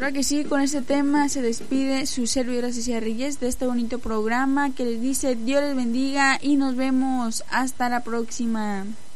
Claro que sí, con este tema se despide su servidora Cecilia Reyes de este bonito programa que les dice Dios les bendiga y nos vemos hasta la próxima.